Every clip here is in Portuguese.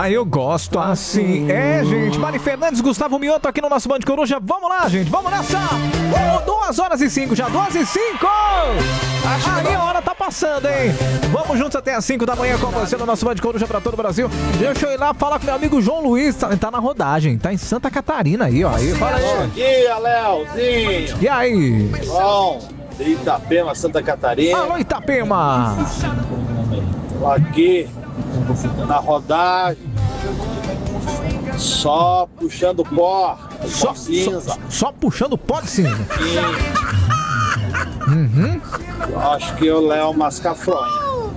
Aí eu gosto assim. É, gente, Mari Fernandes, Gustavo Mioto aqui no nosso Band Coruja. Vamos lá, gente, vamos nessa. 2h05, já 2h05. Aí a hora tá passando, hein? Vamos juntos até as 5 da manhã com você no nosso Band Coruja pra todo o Brasil. Deixa eu ir lá falar com meu amigo João Luiz. Tá na rodagem, tá em Santa Catarina aí, ó. Aí, fala aí. Bom dia, Léozinho. E aí? Bom, de Itapema, Santa Catarina. Alô, Itapema. Tô aqui na rodagem, só puxando pó cinza. Só puxando pó de cinza. Acho que o Léo Mascafronha.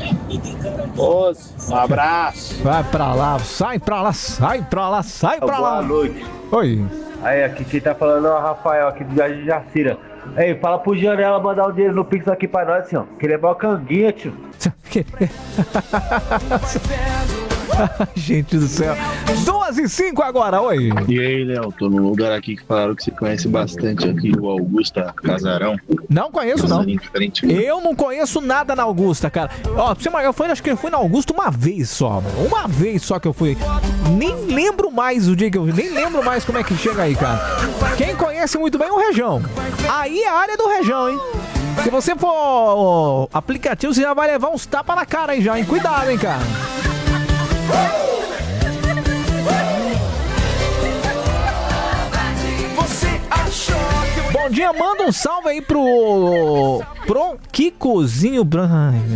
Um abraço. Vai pra lá, sai pra lá, sai pra lá, sai pra lá. Boa noite. Oi. Aí, aqui quem tá falando é o Rafael, aqui do Jardim Jacira. Ei, fala pro Janela mandar o dinheiro no Pix aqui pra nós, senhor. Que levar o canguinha, tio. Gente do céu. 2h05 agora, oi. E aí, Léo, tô num lugar aqui que falaram que você conhece bastante aqui, o Augusta Casarão. Não conheço, não. Eu não conheço nada na Augusta, cara. Ó, acho que eu fui na Augusta uma vez só, mano. Uma vez só que eu fui. Nem lembro mais o dia que eu fui. Nem lembro mais como é que chega aí, cara. Quem conhece muito bem o Rejão. Aí é a área do Rejão, hein. Se você for aplicativo, você já vai levar uns tapas na cara aí já, hein. Cuidado, hein, cara. Bom dia, manda um salve aí pro Kikozinho Branco.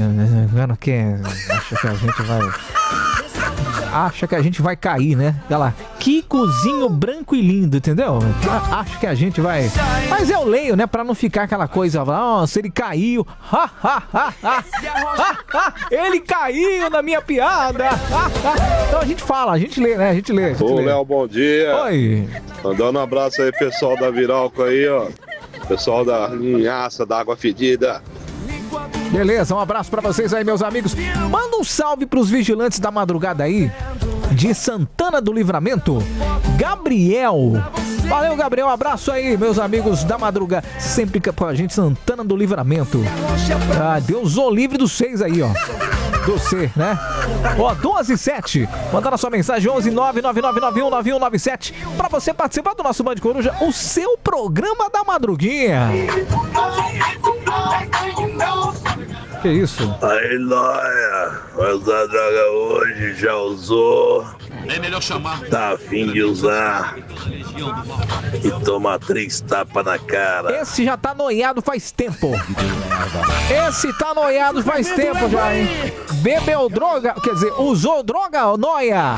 Acha que a gente vai cair, né? Olha lá, Kikozinho branco e lindo, entendeu? Acho que a gente vai. Mas eu leio, né? Pra não ficar aquela coisa lá, se ele caiu. Ele caiu na minha piada. Então a gente fala, a gente lê, né? A gente lê. Ô, Léo, bom dia. Oi. Mandando um abraço aí, pessoal da Viralco aí, ó. Pessoal da Linhaça, da Água Fedida. Beleza, um abraço pra vocês aí, meus amigos. Manda um salve pros vigilantes da madrugada aí, de Santana do Livramento, Gabriel. Valeu, Gabriel, um abraço aí, meus amigos da madrugada, sempre com a gente, Santana do Livramento. Ah, Deus o livre dos 6 aí, ó. Do C, né? Ó, 2h07. Mandando a sua mensagem 11999919197 pra você participar do nosso Band Coruja, o seu programa da madruguinha. Que isso? Aí, Noia, essa droga hoje já usou. É melhor chamar. Tá a fim de usar. E tomar 3 tapas na cara. Esse já tá noiado faz tempo. Esse tá noiado faz tempo já, hein? Bebeu droga, quer dizer, usou droga, noia.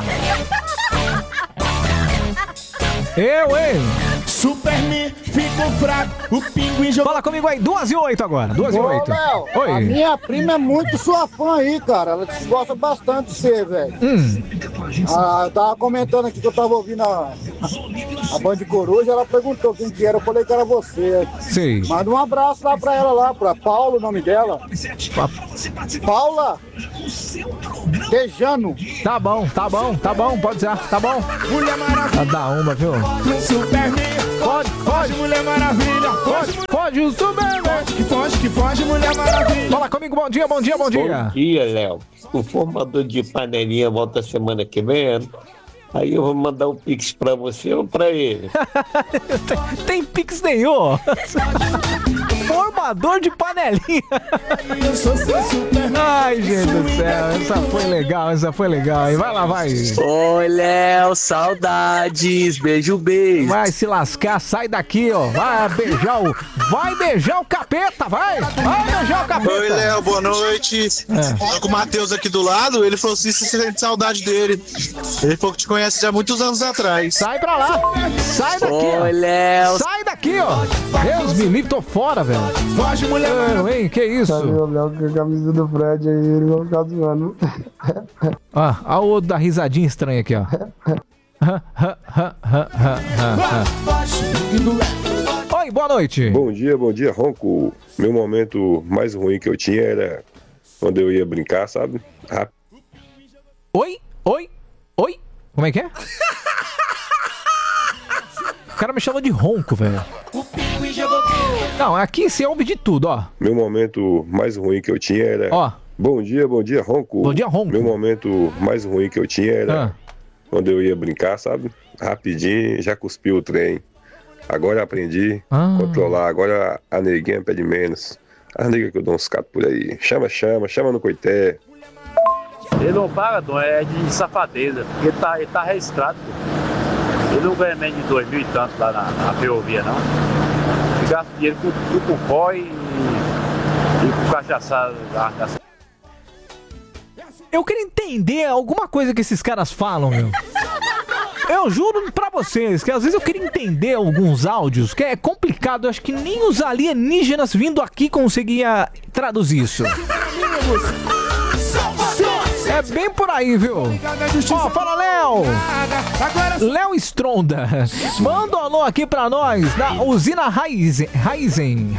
Eu, hein? Superman ficou fraco, o pinguim jogou. Fala comigo aí, 2h08 agora, 2h08. Léo, oi. A minha prima é muito sua fã aí, cara. Ela gosta bastante de você, velho. Eu tava comentando aqui que eu tava ouvindo a Band Coruja, ela perguntou quem que era, eu falei que era você. Sim. Manda um abraço lá pra ela lá, pra Paula, o nome dela. Paula Tejano. Tá bom, pode ser, tá bom. Mulher Maravilha. Dá uma, viu? Superman. Pode, Mulher Maravilha. Pode, o Superman. Pode, Mulher Maravilha. Fala comigo, bom dia. Bom dia, Léo. O formador de panelinha volta semana que vem. Aí eu vou mandar um pix pra você ou pra ele? Tem pix nenhum. Formador de panelinha. Ai, gente do céu, essa foi legal, hein? Vai lá, vai. Oi, Léo, saudades, beijo. Vai se lascar, sai daqui, ó. Vai beijar o capeta, vai beijar o capeta. Oi, Léo, boa noite. Tô com o Matheus aqui do lado, ele falou assim, você sente saudade dele. Ele falou que te conhece já há muitos anos atrás. Sai pra lá, sai daqui. Oi, Léo. Sai daqui, ó. Deus me livre, tô fora, velho. Foge, mulher. Hein, que isso? Cadê o Léo com a camisa do Fred aí? Ele vai ficar zoando. Ó o outro da risadinha estranha aqui, ó. Oi, boa noite. Bom dia, Ronco. Meu momento mais ruim que eu tinha era quando eu ia brincar, sabe? Oi? Como é que é? O cara me chama de ronco, velho. Não, aqui você ouve de tudo, ó. Meu momento mais ruim que eu tinha era... Ó. Bom dia, Ronco. Bom dia, Ronco. Meu momento mais ruim que eu tinha era quando eu ia brincar, sabe? Rapidinho, já cuspiu o trem. Agora aprendi a controlar. Agora a neguinha pede menos. As negas que eu dou uns catos por aí. Chama no coité. Ele não paga, Dom, é de safadeza. Ele tá registrado, pô. Ele não ganha menos de 2 mil e tanto lá na ferrovia, não. Ele gasta dinheiro com pó e com cachaçada. Eu queria entender alguma coisa que esses caras falam, meu. Eu juro pra vocês que às vezes eu queria entender alguns áudios, que é complicado, eu acho que nem os alienígenas vindo aqui conseguiam traduzir isso. É bem por aí, viu? Ó, fala, Léo! Léo Stronda. Manda um alô aqui pra nós, da usina Raizen.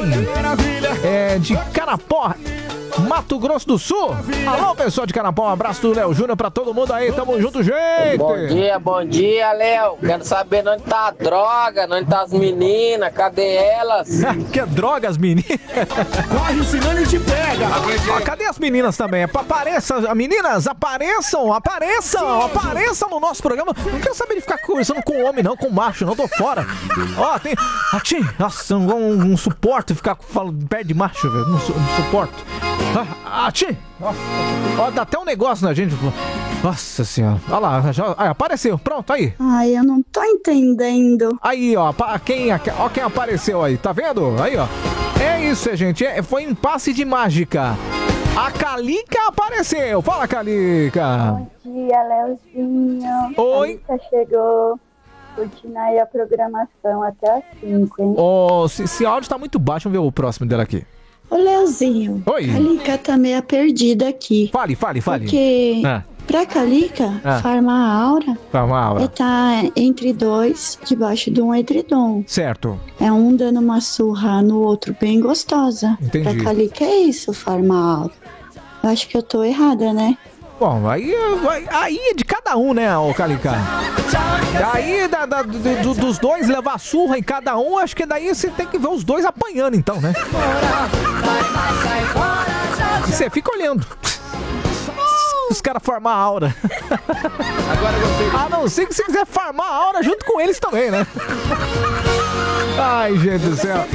De Carapó, Mato Grosso do Sul. Alô, pessoal de Carapó, um abraço do Léo Júnior pra todo mundo aí, tamo junto, gente! Bom dia, Léo. Quero saber onde tá a droga, onde tá as meninas, cadê elas? Que droga, as meninas? Corre, senão ele te pega. Ó, cadê as meninas também? Apareçam, meninas, apareçam no nosso programa. Não quero saber de ficar conversando com homem, não, com macho, não, tô fora. Ó, tem... Nossa, eu não suporto ficar falando perto de macho, velho, não suporto. Nossa, ó, dá até um negócio na gente. Nossa senhora. Olha lá, já apareceu. Pronto, aí. Ai, eu não tô entendendo. Aí, ó, quem apareceu aí, tá vendo? Aí, ó. É isso, gente. Foi um passe de mágica. A Calica apareceu. Fala, Calica. Bom dia, Leozinho. Oi. Calica chegou. Curtindo aí a programação até às 5, hein? Ó, esse áudio tá muito baixo. Vamos ver o próximo dela aqui. Ô, Leozinho. Oi. Calica tá meio perdida aqui. Fale. Porque pra Calica, farmar aura, tá entre dois, debaixo de um edredom. Certo. É um dando uma surra no outro bem gostosa. Entendi. Pra Calica é isso, farmar aura. Eu acho que eu tô errada, né? Bom, aí é de cada um, né, ô Calica? Aí dos dois levar surra em cada um, acho que daí você tem que ver os dois apanhando, então, né? E você fica olhando. Os caras farmar a aura. A não ser que você quiser farmar a aura junto com eles também, né? Ai, gente do céu.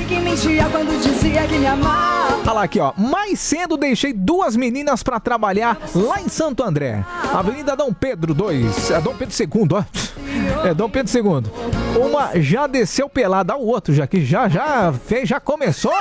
Olha lá aqui, ó. Mais cedo deixei 2 meninas pra trabalhar lá em Santo André. Avenida Dom Pedro II. Dom Pedro II, ó. Dom Pedro II. Uma já desceu pelada, o outro já que já começou.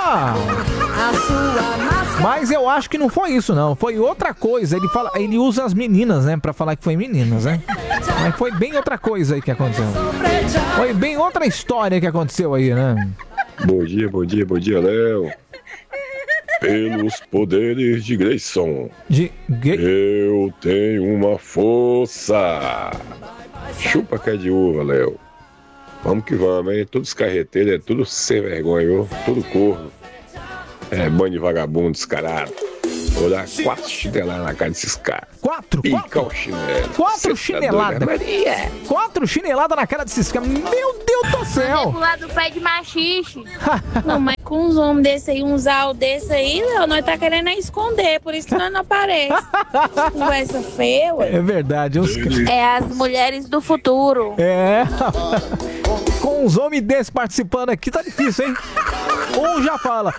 Mas eu acho que não foi isso, não. Foi outra coisa. Ele usa as meninas, né? Pra falar que foi meninas, né? Mas foi bem outra coisa aí que aconteceu. Foi bem outra história que aconteceu aí, né? Bom dia, Léo. Pelos poderes de Grayson, eu tenho uma força. Chupa que é de uva, Léo. Vamos que vamos, hein? Todos os carreteiros, é tudo sem vergonha, viu? Tudo corno. É banho de vagabundo descarado. Vou dar 4 chineladas na cara desses caras. 4? Pica o chinelo. 4 chineladas. 4 chineladas na cara desses caras. Meu Deus do céu. Pro lado do pé de machixe. Não, mas com uns homens desse aí, uns al desse aí, nós tá querendo esconder. Por isso que nós não aparece. Conversa feia, ué. É verdade. É as mulheres do futuro. É. Com uns homens desses participando aqui, tá difícil, hein? Um já fala,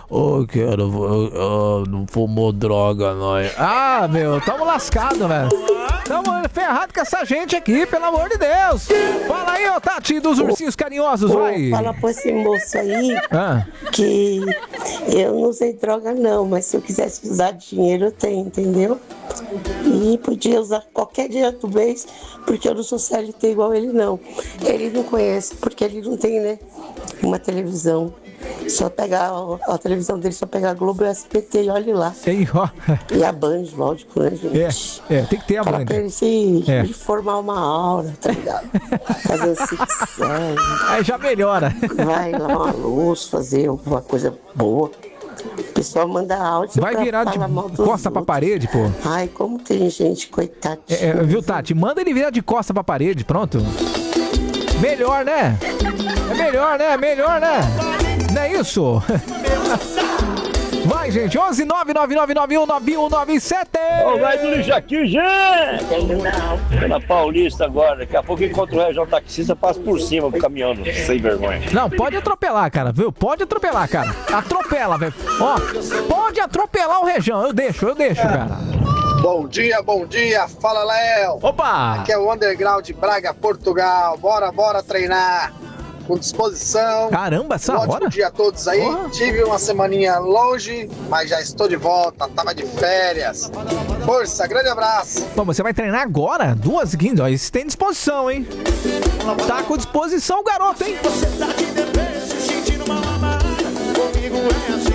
não fumou droga, nós. Ah, meu, tamo lascado, velho. Tamo ferrado com essa gente aqui, pelo amor de Deus. Fala aí, ô Tati, dos ursinhos carinhosos, vai. Fala pra esse moço aí que eu não usei droga não, mas se eu quisesse usar dinheiro eu tenho, entendeu? E podia usar qualquer dia do mês, porque eu não sou CLT igual ele não. Ele não conhece, porque ele não tem, né, uma televisão. Só pegar a televisão dele, só pegar a Globo e o SBT e olhe lá. E a Band, lógico, né, gente? Tem que ter a Band. Fala pra ele se formar uma aura, tá ligado? Fazer ficção. Aí já melhora. Vai lavar uma luz, fazer alguma coisa boa. O pessoal manda áudio. Vai virar de costa pra parede, pô. Ai, como tem gente, coitadinha. Viu, Tati? Manda ele virar de costa pra parede, pronto. Melhor, né? Melhor, né? Não é isso? Vai, gente. 11999919197. Ô, vai do lixo aqui, gente! Tô na Paulista agora. Daqui a pouco encontro o Região Taxista, passo por cima do caminhão, sem vergonha. Não, pode atropelar, cara, viu? Pode atropelar, cara. Atropela, velho. Ó, pode atropelar o Região. Eu deixo, cara. Bom dia, fala Léo. Opa! Aqui é o Underground de Braga, Portugal. Bora treinar. Com disposição. Caramba, essa hora? Ótimo dia a todos aí. Tive uma semaninha longe, mas já estou de volta. Tava de férias. Força, grande abraço. Bom, você vai treinar agora? 2h15, ó. Isso tem disposição, hein? Tá com disposição o garoto, hein? Você tá de depende, sentindo uma mamada. Comigo é assim.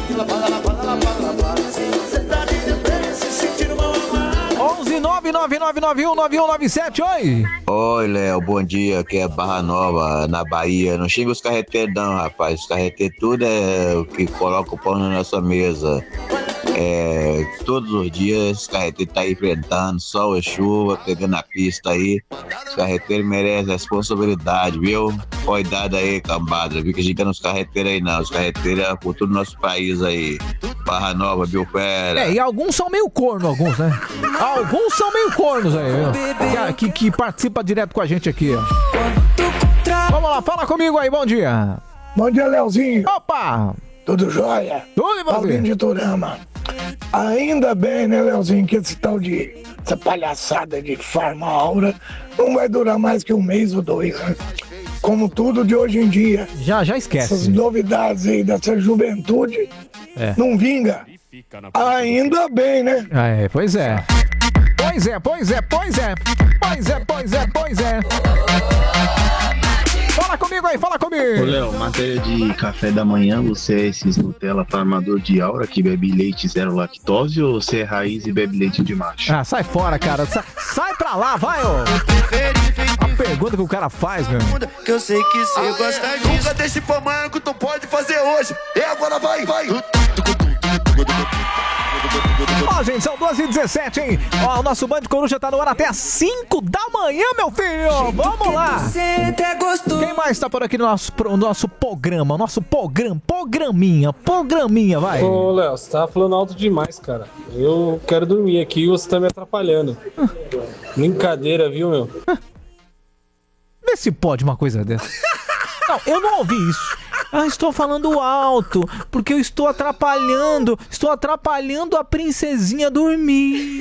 Você tá de depende, sentindo uma mamada. 11999919197, oi! Oi, Léo, bom dia, aqui é Barra Nova, na Bahia. Não xinga os carreteiros não, rapaz, os carreteiros tudo é o que coloca o pão na nossa mesa. Todos os dias os carreteiros tá aí enfrentando sol e chuva, pegando a pista aí. Os carreteiros merecem responsabilidade, viu? Cuidado aí, cambada, viu que xinga nos carreteiros aí não, os carreteiros é por todo o nosso país aí. Barra Nova, viu, fera? E alguns são meio corno, alguns, né? Alguns são meio cornos aí, viu? Que participa direto com a gente aqui, ó. Vamos lá, fala comigo aí, bom dia. Bom dia, Leozinho. Opa! Tudo jóia? Tudo e você? Paulinho de Turama. Ainda bem, né, Leozinho, que essa palhaçada de Farma Aura não vai durar mais que 1 mês ou 2, né? Como tudo de hoje em dia. Já esquece. Essas novidades aí dessa juventude não vinga. Ainda bem, né? Pois é. Fala comigo aí, fala comigo. Ô, Léo, matéria de café da manhã, você é esses Nutella farmador de aura que bebe leite zero lactose ou você é raiz e bebe leite de macho? Ah, sai fora, cara. Sai pra lá, vai, ô. A pergunta que o cara faz, meu. Que eu sei que você gosta disso. Nunca deixe pra amanhã que tu pode fazer hoje. E agora vai. Ó, gente, são 2h17, hein? Ó, o nosso Band Coruja tá no ar até às 5 da manhã, meu filho! Vamos lá! Quem mais tá por aqui no nosso programa? Nosso programinha, vai! Ô, Léo, você tá falando alto demais, cara. Eu quero dormir aqui e você tá me atrapalhando. Brincadeira, viu, meu? Vê se pode uma coisa dessa. Não, eu não ouvi isso. Estou falando alto, porque eu estou atrapalhando a princesinha dormir.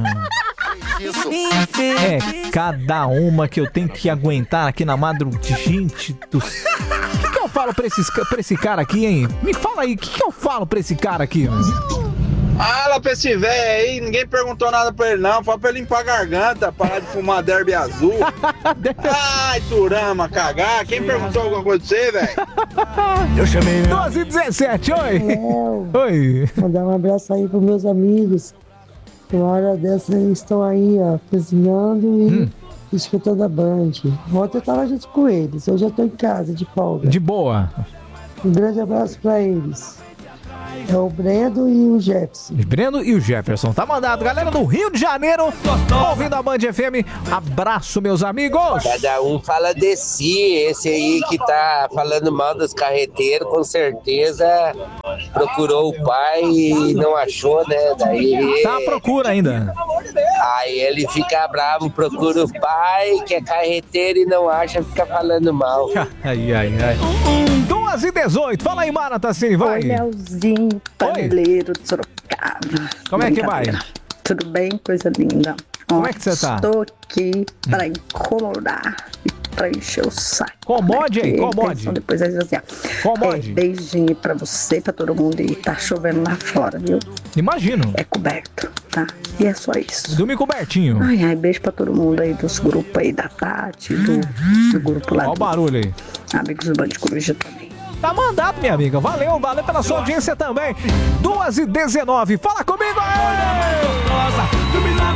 Cada uma que eu tenho que aguentar aqui na madrugada. Gente do... O que eu falo pra esse cara aqui, hein? Me fala aí, o que eu falo pra esse cara aqui, mano? Fala pra esse velho aí, ninguém perguntou nada pra ele não, fala pra ele limpar a garganta, parar de fumar derby azul. Ai, Turama, cagar, quem perguntou alguma coisa pra você, velho? Eu chamei, né? 12h17, oi! Léo, oi! Mandar um abraço aí pros meus amigos, uma hora dessa eles estão aí, ó, cozinhando e escutando a Band. Ontem eu tava junto com eles, hoje eu tô em casa, de folga. De boa! Um grande abraço pra eles. É o Brendo e o Jefferson. Brendo e o Jefferson. Tá mandado. Galera do Rio de Janeiro, ouvindo a Band FM. Abraço, meus amigos. Cada um fala de si. Esse aí que tá falando mal dos carreteiros, com certeza procurou o pai e não achou, né? Daí tá à procura ainda. Aí ele fica bravo, procura o pai, que é carreteiro e não acha, fica falando mal. Ai. 2h18. Fala aí, Mara Tassini, vai. Oi, Leozinho, paneleiro de Sorocaba. Como é que vai? Tudo bem? Coisa linda. Como é que você tá? Estou aqui pra incomodar e pra encher o saco. Comode aí, comode. Depois aí assim, comode. Beijinho pra você, pra todo mundo. E tá chovendo lá fora, viu? Imagino. É coberto, tá? E é só isso. Dorme cobertinho. Ai, beijo pra todo mundo aí dos grupos aí da Tati, do grupo lá. Olha o barulho aí. Amigos do Band Coruja também. Tá mandado, minha amiga. Valeu pela sua audiência também. 2h19. Fala comigo aí!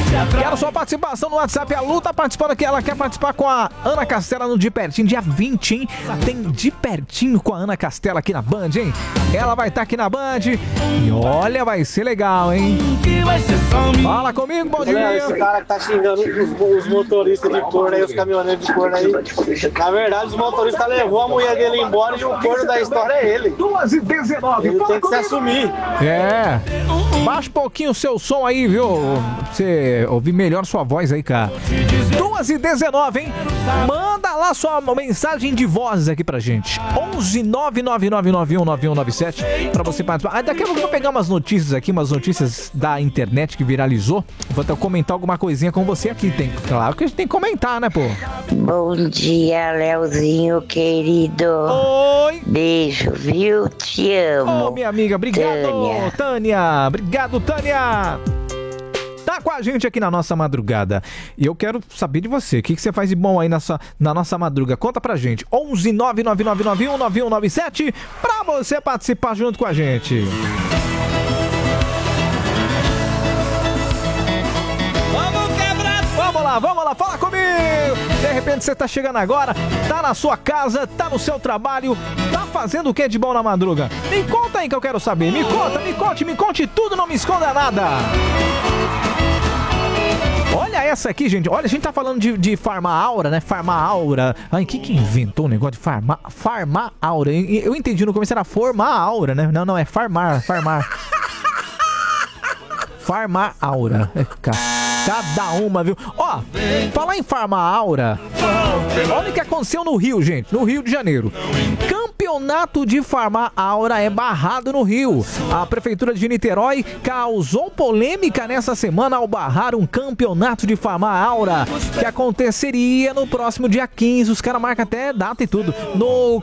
Quero sua participação no WhatsApp. A Lu tá participando aqui. Ela quer participar com a Ana Castela no De Pertinho. Dia 20, hein? Tem De Pertinho com a Ana Castela aqui na Band, hein? Ela vai estar aqui na Band. E olha, vai ser legal, hein? Fala comigo, bom dia. Esse cara que tá xingando os motoristas de corno aí, os caminhoneiros de corno aí. Na verdade, os motoristas levou a mulher dele embora e o corno da história é ele. 2h19. Ele tem que se assumir. É. Baixa um pouquinho o seu som aí, viu? Pra você ouvir melhor sua voz aí, cara. 2h19, hein? Manda lá sua mensagem de voz aqui pra gente. 11999919197 pra você participar. Daqui a pouco eu vou pegar umas notícias aqui, umas notícias da internet que viralizou. Vou até comentar alguma coisinha com você aqui. Claro que a gente tem que comentar, né, pô? Bom dia, Leozinho querido. Oi. Beijo, viu? Te amo. Ô, minha amiga, obrigado, Tânia. Obrigado, Tânia. Tá com a gente aqui na nossa madrugada. E eu quero saber de você. O que você faz de bom aí na nossa madruga? Conta pra gente. 11999919197 pra você participar junto com a gente. Vamos lá, fala comigo! De repente você tá chegando agora, tá na sua casa, tá no seu trabalho, tá fazendo o que de bom na madruga? Me conta aí que eu quero saber, me conte tudo, não me esconda nada! Olha essa aqui, gente, olha, a gente tá falando de Farma-Aura, né? Farma-Aura. Ai, quem inventou o negócio de Farma-Aura? Eu entendi no começo era Formar-Aura, né? Não, é Farmar. Farma-Aura. Cada uma, viu? Ó, falar em Farma-Aura, olha o que aconteceu no Rio, gente, no Rio de Janeiro. Campeonato de Farma-Aura é barrado no Rio. A Prefeitura de Niterói causou polêmica nessa semana ao barrar um campeonato de Farma-Aura que aconteceria no próximo dia 15. Os caras marcam até data e tudo. No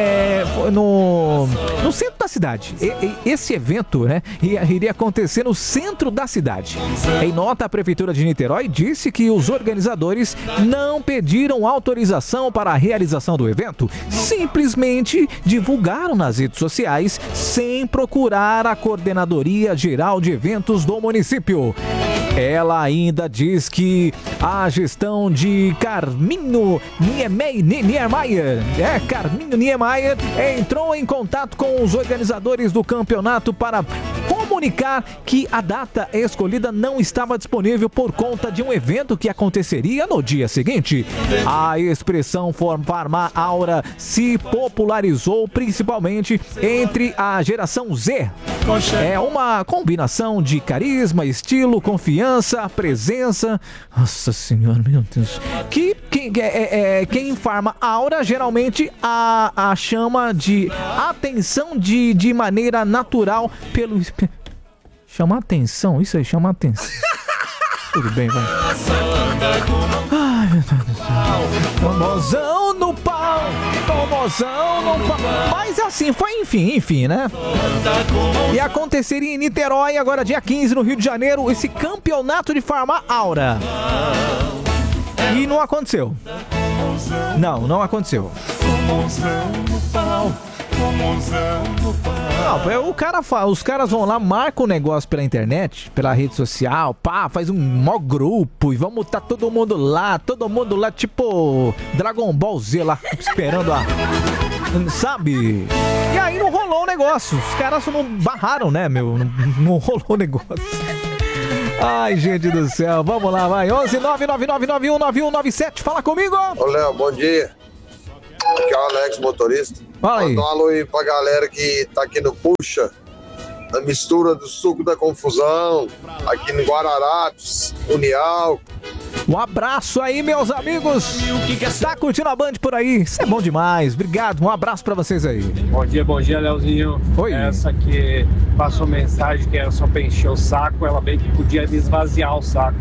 centro da cidade. Esse evento, né, iria acontecer no centro da cidade. Em nota, a Prefeitura de Niterói disse que os organizadores não pediram autorização para a realização do evento, simplesmente divulgaram nas redes sociais sem procurar a Coordenadoria Geral de Eventos do município. Ela ainda diz que a gestão de Carminho Niemeyer entrou em contato com os organizadores do campeonato para comunicar que a data escolhida não estava disponível por conta de um evento que aconteceria no dia seguinte. A expressão Farma-Aura se popularizou principalmente entre a geração Z. É uma combinação de carisma, estilo, confiança, presença. Nossa senhora, meu Deus. Quem Farma-Aura geralmente a chama de atenção de maneira natural pelo... Chamar atenção? Isso aí, chamar atenção. Tudo bem, vai. Ai, meu Deus do céu. Pomozão no pau. Mas assim, foi enfim, né? E aconteceria em Niterói, agora dia 15, no Rio de Janeiro, esse campeonato de Farma-Aura. E não aconteceu. Não aconteceu. Não, os caras vão lá, marcam o negócio pela internet, pela rede social, faz um maior grupo e vamos tá todo mundo lá, tipo Dragon Ball Z lá, esperando sabe? E aí não rolou o negócio, os caras não barraram, né, meu? Não rolou o negócio. Ai, gente do céu, vamos lá, vai. 11999919197, fala comigo. Ô, Léo, bom dia. Aqui é o Alex, motorista. Fala aí. Manda um alô aí pra galera que tá aqui no Puxa, na mistura do suco da confusão, aqui no Guararapes, Unial. Um abraço aí, meus amigos. Tá curtindo a Band por aí? Isso é bom demais. Obrigado, um abraço pra vocês aí. Bom dia, Leozinho. Oi. Essa que passou mensagem que era só pra encher o saco, ela bem que podia me esvaziar o saco.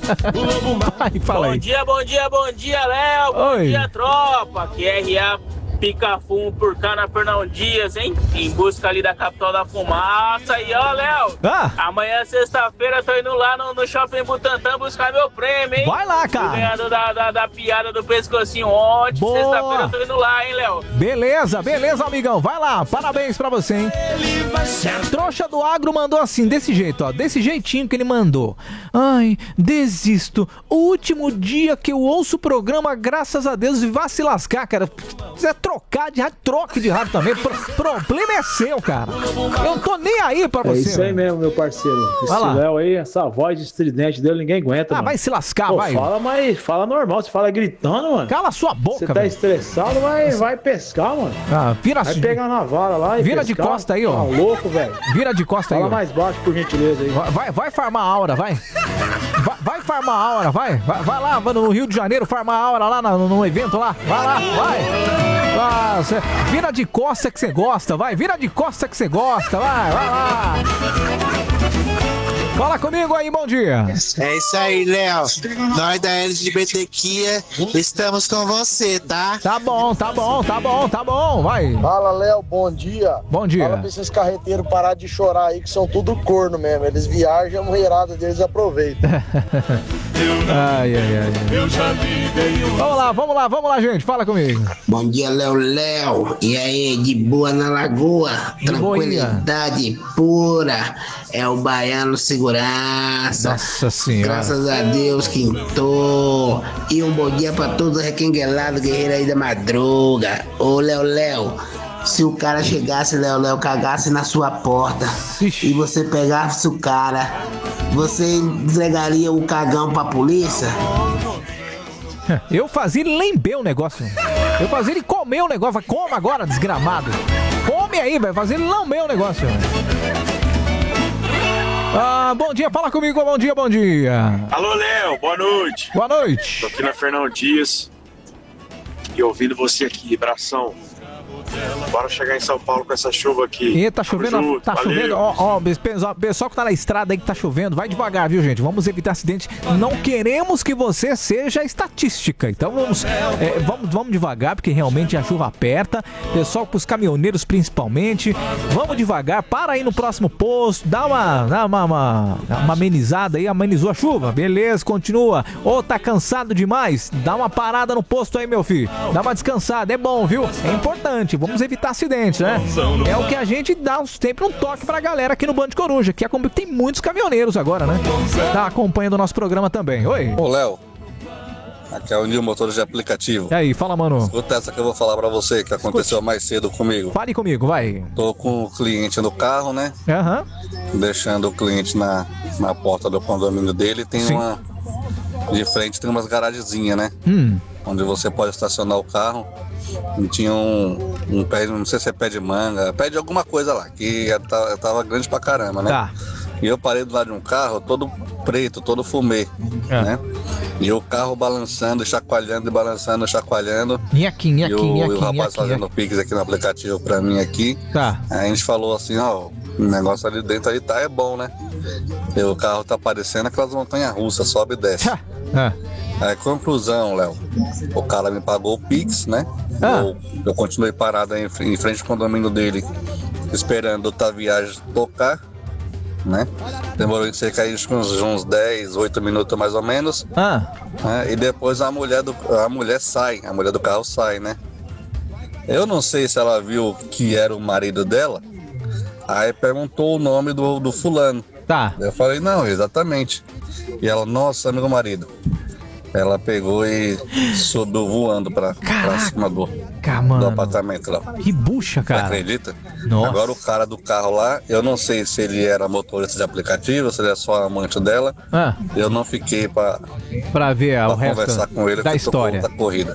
Fala aí. Bom dia, Léo. Bom dia, tropa. Aqui é RA pica-fumo por cá na Fernão Dias, hein? Em busca ali da capital da fumaça. E ó, Léo, amanhã, sexta-feira, tô indo lá no Shopping Butantã buscar meu prêmio, hein? Vai lá, cara. Fui ganhando da piada do pescocinho ontem. Sexta-feira eu tô indo lá, hein, Léo? Beleza, amigão. Vai lá, parabéns pra você, hein? Trouxa do Agro mandou assim, desse jeito, ó. Desse jeitinho que ele mandou. Ai, desisto. O último dia que eu ouço o programa, graças a Deus, e vá se lascar, cara. Se quiser trocar de rádio, troque de rádio também. Problema é seu, cara. Eu não tô nem aí pra você. É isso aí mesmo, meu parceiro. Esse Léo aí, essa voz de estridente dele, ninguém aguenta, mano. Vai se lascar, vai. Fala, mas fala normal. Você fala gritando, mano. Cala sua boca, Você tá estressado, mas vai pescar, mano. Vai pegar na vara lá e vira pescar. de costa aí, ó. Tá louco, velho. Vira de costa aí, ó. Fala mais baixo, por gentileza aí. Vai farmar a aura, vai. Vai farmar a aura, vai lá no Rio de Janeiro farmar a aura lá no evento lá. Vai lá, vai. Nossa, vira de costa que você gosta, vai. Vira de costa que você gosta, vai lá. Fala comigo aí, bom dia. É isso aí, Léo. Nós da LGBTQIA estamos com você, tá? Tá bom, vai. Fala, Léo, bom dia. Bom dia. Fala pra esses carreteiros parar de chorar aí, que são tudo corno mesmo. Eles viajam, a mulherada deles aproveita. Ai. Vamos lá, gente, fala comigo. Bom dia, Léo. E aí, de boa na lagoa? Tranquilidade pura. É o baiano segurança. Nossa senhora. Graças a Deus, quintou. E um bom dia pra todos os requenguelados, guerreiros aí da madruga. Ô, Léo. Se o cara chegasse, Léo, cagasse na sua porta e você pegasse o cara, você entregaria o cagão pra polícia? Eu fazia ele lamber o negócio. Eu fazia ele comer o negócio. Come agora, desgramado. Come aí, vai fazer ele lamber o negócio. Bom dia, fala comigo, bom dia. Alô, Léo, boa noite. Boa noite. Tô aqui na Fernão Dias e ouvindo você aqui, abração. Bora chegar em São Paulo com essa chuva aqui. E tá chovendo, chovendo. Ó, pessoal que tá na estrada aí que tá chovendo, vai devagar, viu, gente? Vamos evitar acidente. Não queremos que você seja estatística. Então vamos devagar, porque realmente a chuva aperta. Pessoal, pros caminhoneiros principalmente. Vamos devagar, para aí no próximo posto, dá uma amenizada aí, amenizou a chuva. Beleza, continua. Ou tá cansado demais? Dá uma parada no posto aí, meu filho. Dá uma descansada, é bom, viu? É importante. Vamos evitar acidentes, né? É o que a gente dá sempre um toque pra galera aqui no Band Coruja, que tem muitos caminhoneiros agora, né? Tá acompanhando o nosso programa também. Oi. Ô, Léo. Aqui é o Nil Motor de Aplicativo. E aí, fala, mano. Escuta essa que eu vou falar pra você, que aconteceu mais cedo comigo. Fale comigo, vai. Tô com o cliente no carro, né? Deixando o cliente na porta do condomínio dele. Tem uma... De frente tem umas garagenzinhas, né? Onde você pode estacionar o carro. E tinha um pé, não sei se é pé de manga, pé de alguma coisa lá, que tava grande pra caramba, né? Tá. E eu parei do lado de um carro todo preto, todo fumê, né? E o carro balançando, chacoalhando e balançando, chacoalhando. E o rapaz fazendo pix aqui no aplicativo pra mim aqui. Tá. Aí a gente falou assim, ó, o negócio ali dentro aí é bom, né? E o carro tá parecendo aquelas montanhas russas, sobe e desce. Aí, conclusão, Léo, o cara me pagou o Pix, né? Eu continuei parado aí em frente ao condomínio dele, esperando a viagem tocar, né? Demorou cerca de uns 10, 8 minutos mais ou menos. E depois a mulher do carro sai, né? Eu não sei se ela viu que era o marido dela, aí perguntou o nome do fulano. Tá. Eu falei, não, exatamente. E ela, nossa, meu marido. Ela pegou e subiu voando pra cima do apartamento lá. Que bucha, cara. Você acredita? Nossa. Agora o cara do carro lá, eu não sei se ele era motorista de aplicativo, se ele é só amante dela. Eu não fiquei pra ver o resto conversar com ele da história da corrida.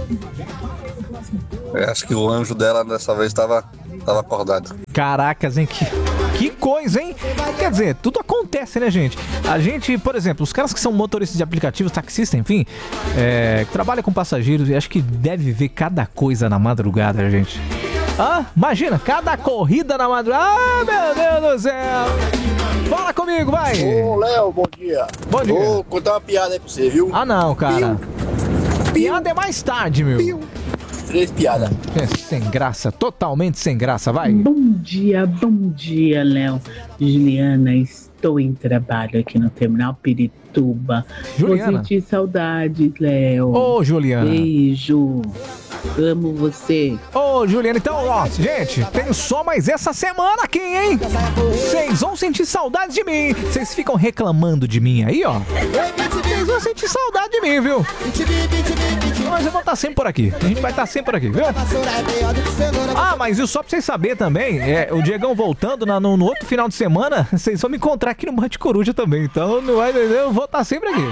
Eu acho que o anjo dela dessa vez tava acordado. Caracas, hein? Que coisa, hein? Quer dizer, tudo acontece, né, gente? A gente, por exemplo, os caras que são motoristas de aplicativos, taxistas, enfim, que trabalham com passageiros, acho que deve ver cada coisa na madrugada, gente. Imagina, cada corrida na madrugada. Meu Deus do céu! Fala comigo, vai! Ô, Léo, bom dia. Bom dia. Vou contar uma piada aí pra você, viu? Não, cara. Piada é mais tarde, meu. 3 piadas. Sem graça, totalmente sem graça, vai. Bom dia, Léo. Juliana, estou em trabalho aqui no Terminal Pirituba. Juliana. Vou sentir saudades, Léo. Ô, Juliana. Beijo. Amo você. Ô, Juliana, então, ó, gente, tenho só mais essa semana aqui, hein? Vocês vão sentir saudade de mim. Vocês ficam reclamando de mim aí, ó. Vocês vão sentir saudade de mim, viu? Mas eu vou estar sempre por aqui. A gente vai estar sempre por aqui, viu? Ah, mas isso só pra vocês saberem também, o Diegão voltando no outro final de semana, vocês vão me encontrar aqui no Bande Coruja também. Então, eu vou estar sempre aqui.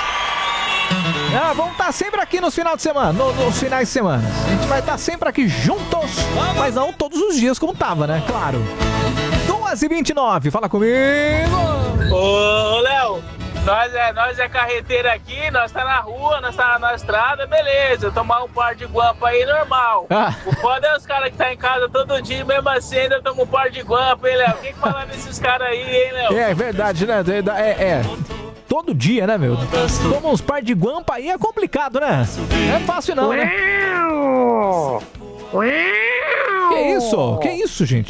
Vamos estar sempre aqui nos finais de semana, nos finais de semana. A gente vai estar sempre aqui juntos, mas não todos os dias como tava, né? Claro. 2h29, fala comigo. Ô, Léo, nós é carreteiro aqui, nós tá na rua, nós tá na estrada, beleza. Tomar um par de guampa aí, normal. O foda é os caras que tá em casa todo dia, mesmo assim ainda tomam um par de guampa, hein, Léo? Quem que fala desses caras aí, hein, Léo? É verdade, né? Todo dia, né, meu? Toma uns par de guampa aí é complicado, né? Não é fácil não, né? Que isso, gente?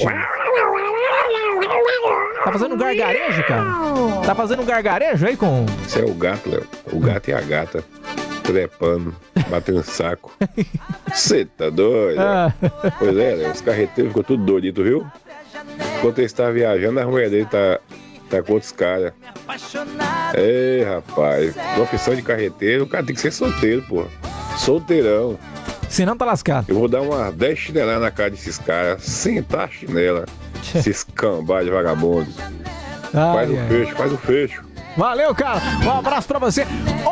Tá fazendo um gargarejo, cara? Tá fazendo um gargarejo aí com... Isso é o gato, Léo. O gato e a gata trepando, batendo saco. Você tá doido? Pois é, Léo, os carreteiros ficou tudo doidito, viu? Enquanto ele está viajando, a mulher dele tá com outros caras. Ei, rapaz, profissão de carreteiro, o cara tem que ser solteiro, pô. Solteirão. Senão tá lascado. Eu vou dar umas 10 chineladas na cara desses caras, sentar a chinela. Esses cambá de vagabundo. Faz o fecho. Valeu, cara. Um abraço pra você.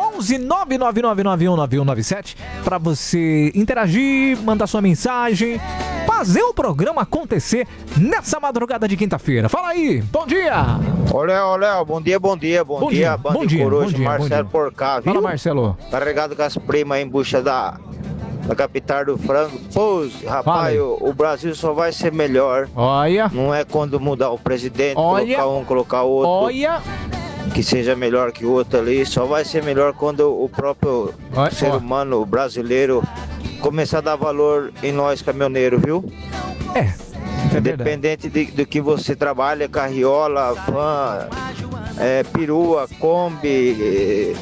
11999919197 pra você interagir, mandar sua mensagem, fazer o programa acontecer nessa madrugada de quinta-feira. Fala aí, bom dia. Ô, Léo, bom dia, Bande Coruja, Marcelo por cá, viu? Fala, Marcelo. Carregado com as primas em bucha da capital do frango. Pô, rapaz, o Brasil só vai ser melhor. Olha. Não é quando mudar o presidente, olha, colocar um, colocar outro. Olha. Que seja melhor que o outro ali. Só vai ser melhor quando o próprio ser humano, o brasileiro, começar a dar valor em nós caminhoneiros, viu? Independente do que você trabalha, carriola, van, perua, Kombi,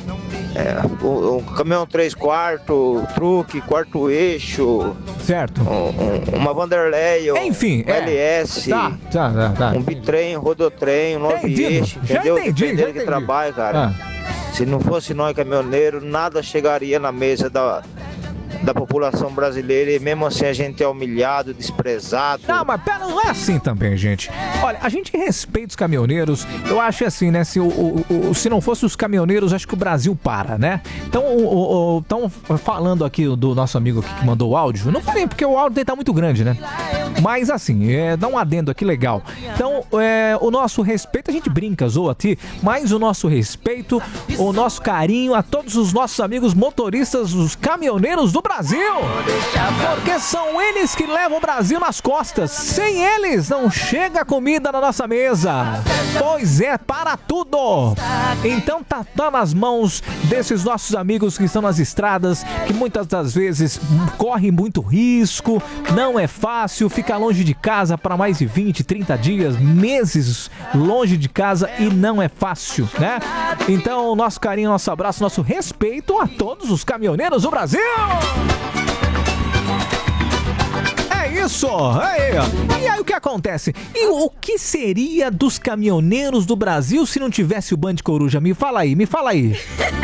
um caminhão 3/4, truque, quarto eixo. Certo. Uma Vanderlei, enfim, LS, tá. um bitrem, rodotrem, um 9 eixo, entendeu? Dependendo do que trabalha, cara. Se não fosse nós caminhoneiros, nada chegaria na mesa da população brasileira e mesmo assim a gente é humilhado, desprezado. Não, mas pera, não é assim também, gente. Olha, a gente respeita os caminhoneiros. Eu acho assim, né? Se não fosse os caminhoneiros, acho que o Brasil para, né? Então, estão falando aqui do nosso amigo aqui que mandou o áudio. Não falei porque o áudio dele tá muito grande, né? Mas assim, dá um adendo aqui legal. Então, o nosso respeito, a gente brinca, zoa aqui, mas o nosso respeito, o nosso carinho a todos os nossos amigos motoristas, os caminhoneiros do Brasil, porque são eles que levam o Brasil nas costas. Sem eles não chega comida na nossa mesa. Pois é, para tudo. Então tá nas mãos desses nossos amigos que estão nas estradas, que muitas das vezes correm muito risco, não é fácil, ficar longe de casa para mais de 20, 30 dias, meses longe de casa e não é fácil, né? Então, nosso carinho, nosso abraço, nosso respeito a todos os caminhoneiros do Brasil. É isso! Aí, ó. E aí o que acontece? E o que seria dos caminhoneiros do Brasil se não tivesse o Bande Coruja? Me fala aí. Me fala aí.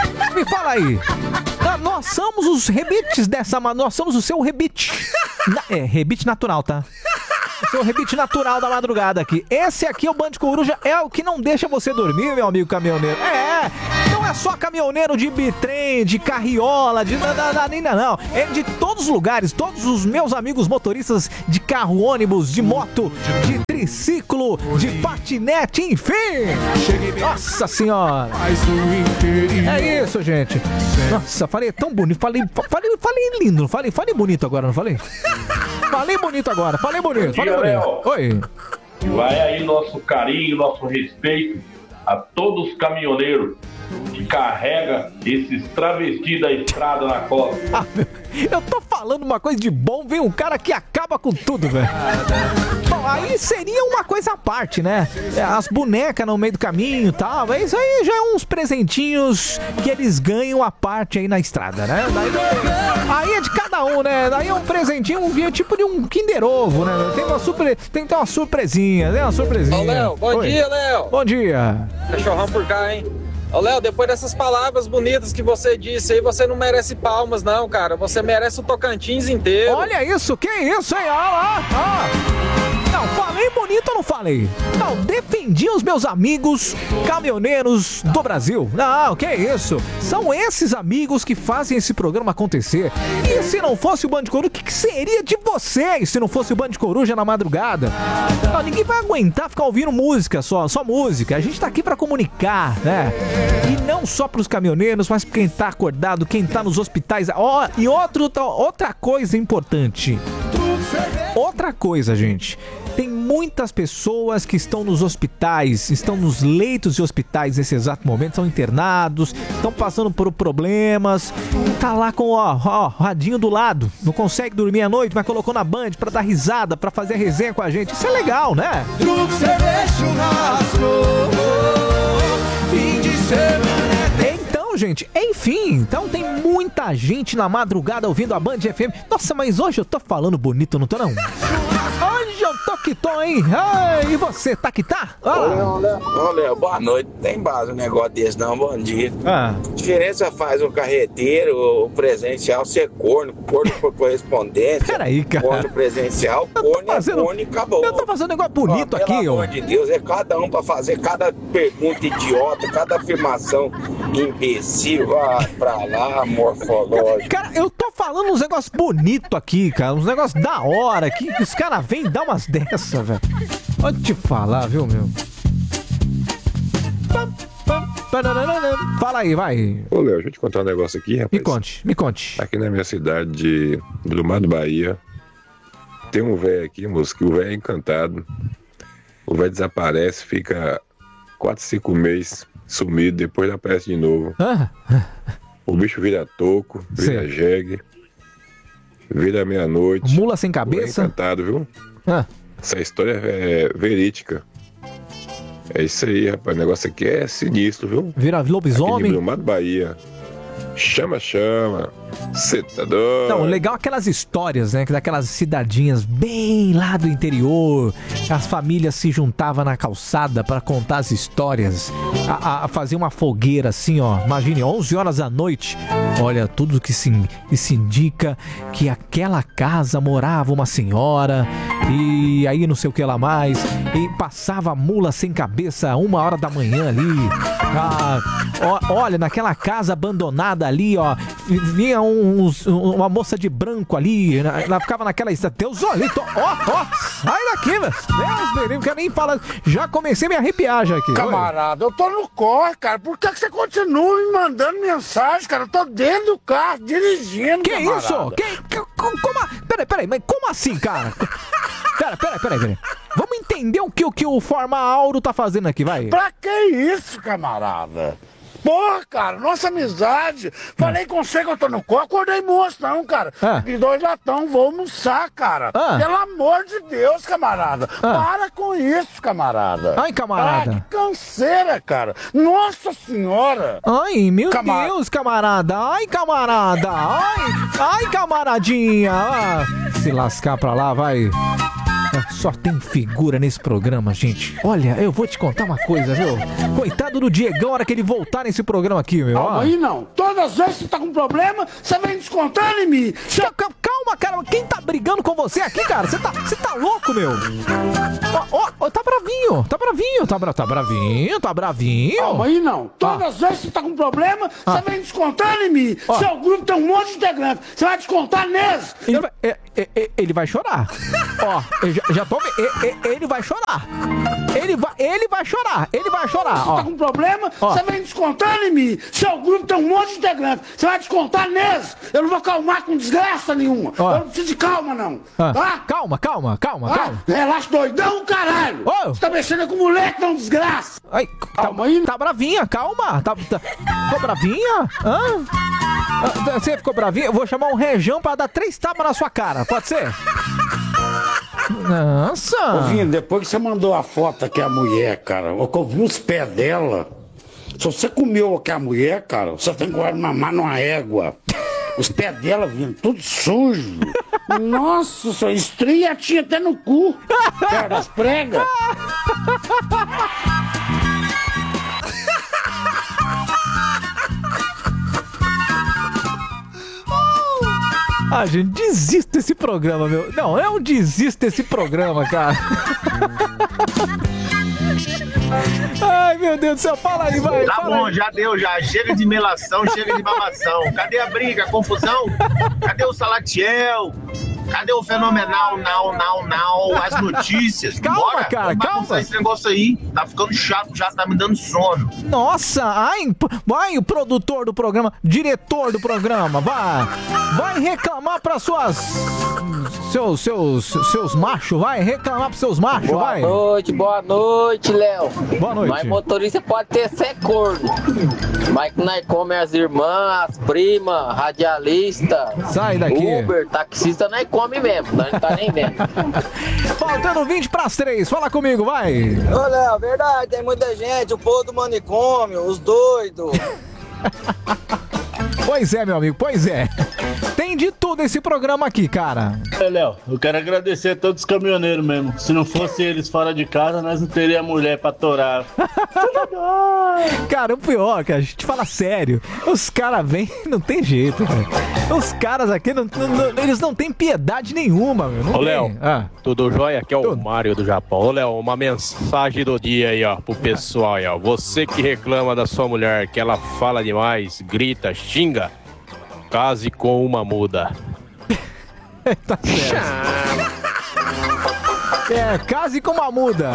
Nós somos os rebites nós somos o seu rebite. Rebite natural, tá? O seu rebite natural da madrugada aqui. Esse aqui, o Bande Coruja, é o que não deixa você dormir, meu amigo caminhoneiro. Não é só caminhoneiro de bitrem, de carriola, de nada, não. É de todos os lugares, todos os meus amigos motoristas de carro, ônibus, de moto, de triciclo, de patinete, enfim. Nossa senhora. É isso, gente. Nossa, falei tão bonito, falei lindo, falei bonito agora, não falei? Falei bonito agora, falei bonito. Léo. Oi. Vai aí nosso carinho, nosso respeito a todos os caminhoneiros que carrega esses travestis da estrada na costa. Eu tô falando uma coisa de bom, vem um cara que acaba com tudo, velho. Bom, aí seria uma coisa à parte, né? As bonecas no meio do caminho e tal, mas isso aí já é uns presentinhos que eles ganham à parte aí na estrada, né? Aí é de cada um, né? Daí é um presentinho, tipo de um Kinder Ovo, né? Tem que ter uma surpresinha, né? Uma surpresinha. Ô, Léo, bom dia, Léo. Bom dia. Cachorrão por cá, hein? Ô, Léo, depois dessas palavras bonitas que você disse aí, você não merece palmas, não, cara. Você merece o Tocantins inteiro. Olha isso, que isso, hein? Olha lá, Não, falei bonito ou não falei? Não, defendi os meus amigos caminhoneiros do Brasil. Não, que isso? São esses amigos que fazem esse programa acontecer. E se não fosse o Band Coruja, o que seria de vocês se não fosse o Band Coruja na madrugada? Não, ninguém vai aguentar ficar ouvindo música só música. A gente tá aqui pra comunicar, né? E não só pros caminhoneiros, mas pra quem tá acordado, quem tá nos hospitais. E outra coisa importante. Outra coisa, gente. Tem muitas pessoas que estão nos hospitais, estão nos leitos de hospitais nesse exato momento, são internados, estão passando por problemas, tá lá com o radinho do lado, não consegue dormir à noite, mas colocou na Band pra dar risada, pra fazer a resenha com a gente. Isso é legal, né? Truque, cerveja, churrasco, fim de semana. Então, gente, enfim, então tem muita gente na madrugada ouvindo a Band FM. Nossa, mas hoje eu tô falando bonito, não tô não? Hoje eu tô que tô, hein? Ai, e você, tá que tá? Ô, Léo, boa noite. Tem base um negócio desse não, bom dia. Diferença faz um carreteiro, o presencial ser corno por correspondência. Peraí, cara. Corno presencial, corno é corno e acabou. Eu tô fazendo um negócio bonito aqui, ó. Pelo amor de Deus, é cada um pra fazer cada pergunta idiota, cada afirmação imbecil, pra lá, morfológico. Cara, eu tô falando uns negócios bonitos aqui, cara, uns negócios da hora aqui, que os caras vêm dar umas dessas, velho. Pode te falar, viu, meu? Fala aí, vai. Ô, Léo, deixa eu te contar um negócio aqui, rapaz. Me conte. Aqui na minha cidade de Brumado, Bahia, tem um velho aqui, moço, que o velho é encantado. O velho desaparece, fica 4, 5 meses sumido, depois aparece de novo. O bicho vira toco, vira jegue, vira meia-noite. Mula sem cabeça. É encantado, viu? Essa história é verídica. É isso aí, rapaz. O negócio aqui é sinistro, viu? Vira lobisomem. Aqui de Brumado, Bahia. Chama. Cê tá doido. Não, legal aquelas histórias, né? Daquelas cidadinhas bem lá do interior. As famílias se juntavam na calçada pra contar as histórias. A fazer uma fogueira assim, ó. Imagine, 11 horas da noite. Olha, tudo que se indica que aquela casa morava uma senhora. E aí não sei o que lá mais. E passava a mula sem cabeça 1h da manhã ali. Olha, naquela casa abandonada ali, ó. Vinha uma moça de branco ali. Ela ficava naquela Deus, olha, sai daqui, velho. Deus me livre, não quero nem falar. Já comecei a me arrepiar já aqui. Camarada, eu tô no corre, cara. Por que você continua me mandando mensagem, cara? Eu tô dentro do carro, dirigindo, que camarada. Isso? Peraí, mas como assim, cara? Peraí. Vamos entender o que o Forma Auro tá fazendo aqui, vai. Pra que isso, camarada? Porra, cara, nossa amizade. Falei com você que eu tô no corpo, acordei moço, não, cara. E 2 latão, vou almoçar, cara. Pelo amor de Deus, camarada. Para com isso, camarada. Ai, camarada. Que canseira, cara. Nossa senhora. Ai, meu Deus, camarada. Ai, camarada. Ai, camaradinha. Se lascar pra lá, vai. Só tem figura nesse programa, gente. Olha, eu vou te contar uma coisa, viu? Coitado do Diegão, a hora que ele voltar nesse programa aqui, meu. Calma aí, não. Todas as vezes que você tá com problema, você vem descontando em mim. Calma, cara. Quem tá brigando com você aqui, cara? Você tá louco, meu? Tá bravinho. Tá bravinho. Calma aí, não. Todas as vezes que você tá com problema, você vem descontando em mim. Seu grupo tem um monte de integrantes. Você vai descontar neles. Ele vai chorar. Já tô vendo. Ele vai chorar. Ele vai chorar. Você tá com problema, você vem descontando em mim. Seu grupo tem um monte de integrantes. Você vai descontar neles. Eu não vou calmar com desgraça nenhuma. Ó. Eu não preciso de calma, não. Ah, Tá? calma. Relaxa, doidão, caralho. Ô. Você tá mexendo com o moleque, não desgraça. Ai, Calma aí. Tá bravinha, calma. Ficou bravinha? Hã? Você ficou bravinha? Eu vou chamar um rejão pra dar 3 tapas na sua cara, pode ser? Nossa! Ô, Vinho, depois que você mandou a foto aqui, a mulher, cara, eu vi os pés dela. Se você comeu aqui a mulher, cara, você tem que mamar numa égua. Os pés dela, Vinho, tudo sujo. Nossa, só estria tinha até no cu. Cara das pregas. Ah, gente, desisto desse programa, meu. Não, eu desisto desse programa, cara. Ai, meu Deus do céu, fala aí, vai. Tá bom, aí. Já deu, já. Chega de melação, chega de babação. Cadê a briga, a confusão? Cadê o Salatiel? Cadê o fenomenal? Não. As notícias. Calma, bora, cara, calma. Esse negócio aí tá ficando chato, já tá me dando sono. Nossa, vai o produtor do programa, diretor do programa, vai reclamar pra seus machos, vai reclamar pros seus machos, vai. Boa noite, Léo. Boa noite. Mas motorista pode ter ser corno. Mas que nós come as irmãs, as primas, radialista, sai daqui. Uber, taxista, nós come mesmo, nós não tá nem vendo. Faltando 20 pras 3, fala comigo, vai. Ô, Léo, verdade, tem muita gente, o povo do manicômio, os doidos. Pois é, meu amigo, pois é. Tem de tudo esse programa aqui, cara. Léo, eu quero agradecer a todos os caminhoneiros mesmo. Se não fosse eles fora de casa, nós não teríamos mulher pra torar. Cara, o pior, que a gente fala sério. Os caras vêm, não tem jeito, velho. Os caras aqui, eles não têm piedade nenhuma, meu. Ô, Léo, tudo jóia? Aqui é o Mário do Japão. Ô, Léo, uma mensagem do dia aí, ó, pro pessoal aí, ó. Você que reclama da sua mulher, que ela fala demais, grita, xinga, case com uma muda. Tá certo. Case com uma muda.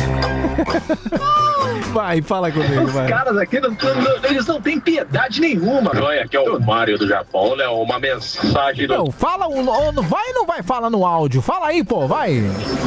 Vai, fala comigo, vai. Os caras aqui, eles não têm piedade nenhuma. Olha, aqui é o Mário do Japão, Léo, uma mensagem do... Não, fala, vai ou não vai falar no áudio? Fala aí, pô, vai.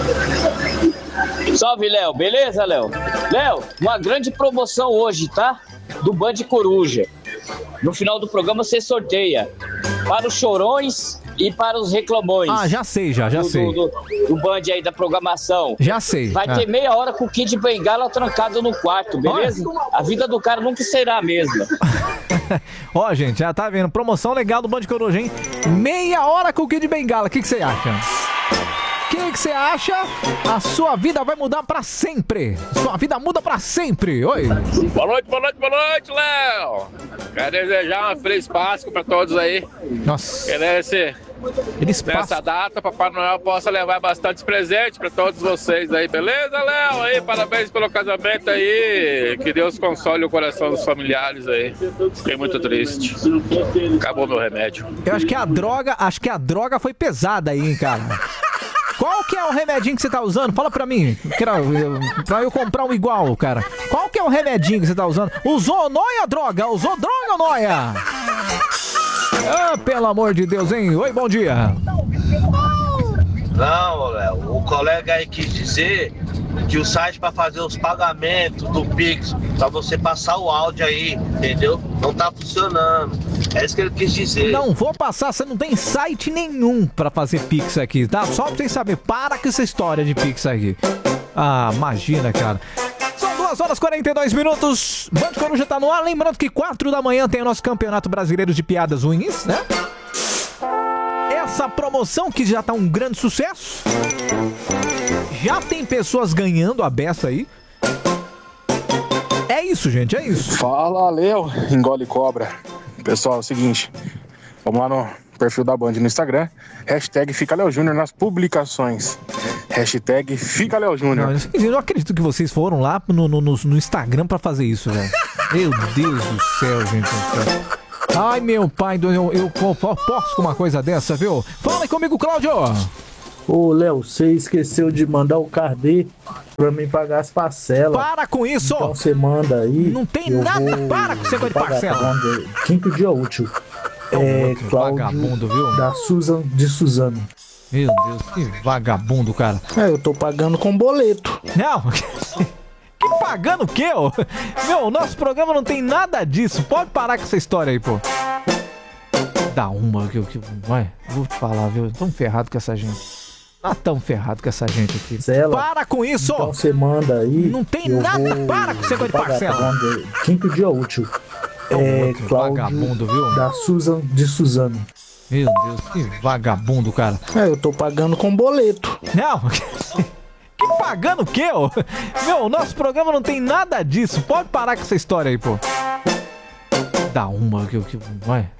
Salve, Léo, beleza, Léo? Léo, uma grande promoção hoje, tá? Do Band Coruja. No final do programa você sorteia para os chorões e para os reclamões. Ah, já sei, já sei. Do Band aí da programação. Já sei. Vai ter meia hora com o Kid Bengala trancado no quarto, beleza? A vida do cara nunca será a mesma. Ó, gente, já tá vendo. Promoção legal do Band Coruja, hein? Meia hora com o Kid Bengala. O que você acha? O que você acha? A sua vida vai mudar pra sempre. Sua vida muda pra sempre. Oi. Boa noite, Léo. Quero desejar uma feliz Páscoa pra todos aí. Nossa. Nessa data, Papai Noel possa levar bastante presente pra todos vocês aí, beleza, Léo? Aí, parabéns pelo casamento aí. Que Deus console o coração dos familiares aí. Fiquei muito triste. Acabou meu remédio. Eu acho que a droga foi pesada aí, hein, cara. Qual que é o remedinho que você tá usando? Fala pra mim, pra eu comprar um igual, cara. Qual que é o remedinho que você tá usando? Usou noia, droga? Usou droga ou noia? Ah, pelo amor de Deus, hein? Oi, bom dia. Não, Léo, o colega aí quis dizer que o site para fazer os pagamentos do Pix, pra você passar o áudio aí, entendeu? Não tá funcionando. É isso que ele quis dizer. Não vou passar, você não tem site nenhum pra fazer Pix aqui, tá? Só pra vocês saberem, para com essa história de Pix aqui. Ah, imagina, cara. São 2h42. Band Coruja tá no ar. Lembrando que 4 da manhã tem o nosso Campeonato Brasileiro de Piadas Ruins, né? Essa promoção que já tá um grande sucesso. Já tem pessoas ganhando a beça aí. É isso, gente, é isso. Fala, Léo, engole cobra. Pessoal, é o seguinte, vamos lá no perfil da Band no Instagram, hashtag Fica Léo Júnior nas publicações. Hashtag Fica Léo Júnior. Eu não acredito que vocês foram lá no Instagram pra fazer isso, velho. Meu Deus do céu, gente. Ai, meu pai, eu posso com uma coisa dessa, viu? Fala aí comigo, Cláudio. Ô, Léo, você esqueceu de mandar o carnê pra mim pagar as parcelas. Para com isso! Então você manda aí. Não tem nada, para com você de parcela. Quinto dia útil. Vagabundo, viu? Da Susan de Suzano. Meu Deus, que vagabundo, cara. Eu tô pagando com boleto. Não, que pagando o quê, ô? Meu, o nosso programa não tem nada disso. Pode parar com essa história aí, pô. Dá uma que vai, vou te falar, viu? Tão ferrado com essa gente. Tá tão ferrado com essa gente aqui. Zela, para com isso! Então você manda aí. Não tem nada. Para com você de parcela. Quinto dia útil. Vagabundo, viu? Da Susan de Suzano. Meu Deus, que vagabundo, cara. Eu tô pagando com boleto. Não, que pagando o quê, ô? Meu, o nosso programa não tem nada disso. Pode parar com essa história aí, pô. Dá uma que vai.